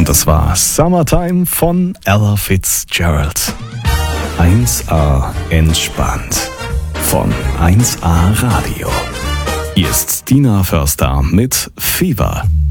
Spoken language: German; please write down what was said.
Und das war Summertime von Ella Fitzgerald. 1A entspannt von 1A Radio. Hier ist Stina Förster mit Fever.